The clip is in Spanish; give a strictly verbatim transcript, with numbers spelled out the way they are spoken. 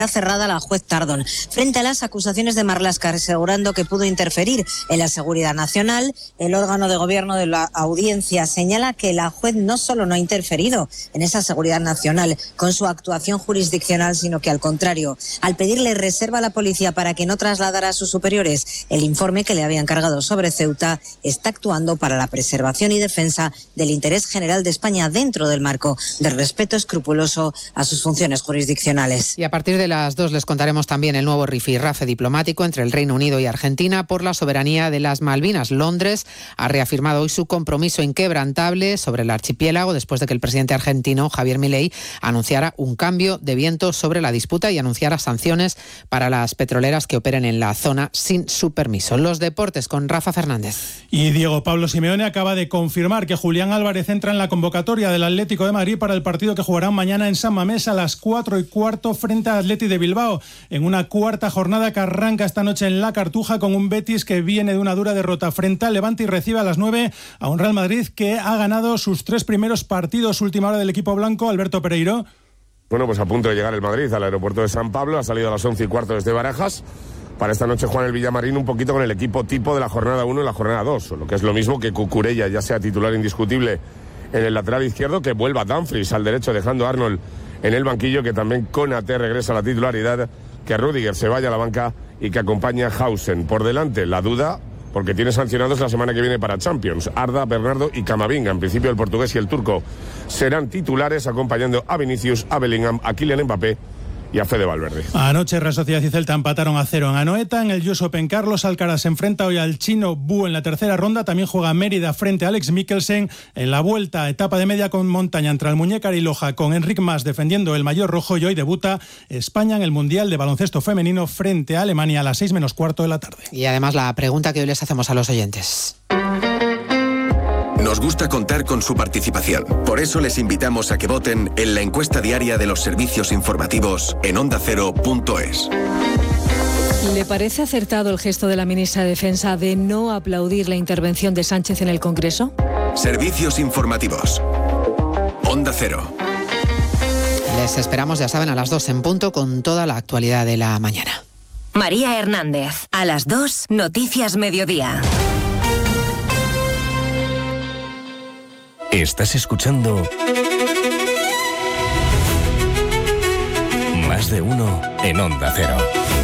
cerrada la juez Tardón frente a las acusaciones de Marlaska, asegurando que pudo interferir en la seguridad nacional. El órgano de gobierno de la audiencia señala que la juez no solo no ha interferido en esa seguridad nacional con su actuación jurisdiccional, sino que al contrario, al pedirle reserva a la policía para que no trasladara a sus superiores el informe que le había encargado sobre Ceuta, está actuando para la preservación y defensa del interés general de España dentro del marco del respeto escrupuloso a sus funciones jurisdiccionales. Y a partir de las dos les contaremos también el nuevo rifirrafe diplomático entre el Reino Unido y Argentina por la soberanía de las Malvinas. Londres ha reafirmado hoy su compromiso inquebrantable sobre el archipiélago después de que el presidente argentino Javier Milei anunciara un cambio de viento sobre la disputa y anunciara sanciones para las petroleras que operen en la zona sin su permiso. Los deportes con Rafa Fernández. Y Diego Pablo Simeone acaba de confirmar que Julián Álvarez entra en la convocatoria del Atlético de Madrid para el partido que jugarán mañana en San Mamés a las cuatro y cuarto frente a Atleti de Bilbao, en una cuarta jornada que arranca esta noche en La Cartuja con un Betis que viene de una dura derrota frente al Levante y recibe a las nueve a un Real Madrid que ha ganado sus tres primeros partidos. Última hora del equipo blanco, Alberto Pereiro. Bueno, pues a punto de llegar el Madrid al aeropuerto de San Pablo, ha salido a las once y cuarto desde Barajas. Para esta noche juega el Villamarín un poquito con el equipo tipo de la jornada uno y la jornada dos, lo que es lo mismo que Cucurella ya sea titular indiscutible en el lateral izquierdo, que vuelva Dumfries al derecho dejando a Arnold en el banquillo, que también Konaté regresa a la titularidad, que Rüdiger se vaya a la banca y que acompaña a Hausen. Por delante, la duda, porque tiene sancionados la semana que viene para Champions, Arda, Bernardo y Camavinga. En principio el portugués y el turco serán titulares, acompañando a Vinicius, a Bellingham, a Kylian Mbappé y a Fede Valverde. Anoche Real Sociedad y Celta empataron a cero en Anoeta. En el U S Open, Carlos Alcaraz se enfrenta hoy al chino Bu en la tercera ronda. También juega Mérida frente a Alex Mikkelsen. En la vuelta, etapa de media con montaña entre Almuñécar y Loja, con Enric Mas defendiendo el maillot rojo. Y hoy debuta España en el Mundial de Baloncesto Femenino frente a Alemania a las seis menos cuarto de la tarde. Y además la pregunta que hoy les hacemos a los oyentes. Nos gusta contar con su participación. Por eso les invitamos a que voten en la encuesta diaria de los servicios informativos en onda cero punto es. ¿Le parece acertado el gesto de la ministra de Defensa de no aplaudir la intervención de Sánchez en el Congreso? Servicios informativos. Onda Cero. Les esperamos, ya saben, a las dos en punto con toda la actualidad de la mañana. María Hernández, a las dos, Noticias Mediodía. Estás escuchando Más de Uno en Onda Cero.